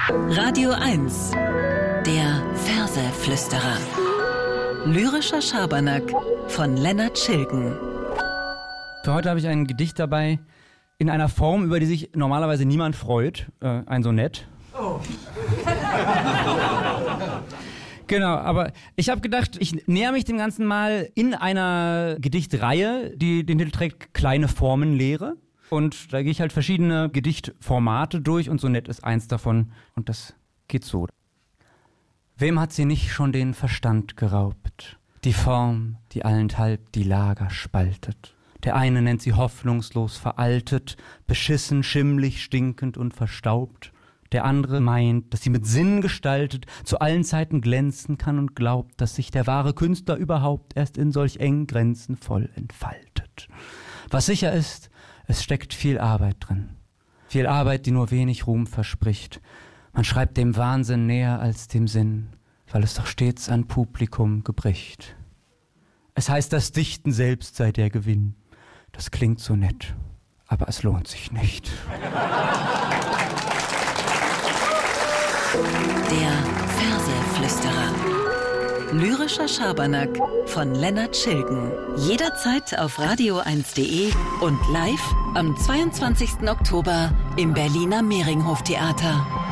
Radio 1, der Verseflüsterer. Lyrischer Schabernack von Lennart Schilgen. Für heute habe ich ein Gedicht dabei, in einer Form, über die sich normalerweise niemand freut. Ein Sonett. Oh. Genau, aber ich habe gedacht, ich näher mich dem Ganzen mal in einer Gedichtreihe, die den Titel trägt Kleine Formenlehre. Und da gehe ich halt verschiedene Gedichtformate durch und Sonett ist eins davon. Und das geht so. Wem hat sie nicht schon den Verstand geraubt? Die Form, die allenthalb die Lager spaltet. Der eine nennt sie hoffnungslos veraltet, beschissen, schimmlig, stinkend und verstaubt. Der andere meint, dass sie mit Sinn gestaltet, zu allen Zeiten glänzen kann und glaubt, dass sich der wahre Künstler überhaupt erst in solch engen Grenzen voll entfaltet. Was sicher ist, es steckt viel Arbeit drin. Viel Arbeit, die nur wenig Ruhm verspricht. Man schreibt dem Wahnsinn näher als dem Sinn, weil es doch stets an Publikum gebricht. Es heißt, das Dichten selbst sei der Gewinn. Das klingt so nett, aber es lohnt sich nicht. Der Verseflüsterer. Lyrischer Schabernack von Lennart Schilgen. Jederzeit auf radio1.de und live am 22. Oktober im Berliner Mehringhof Theater.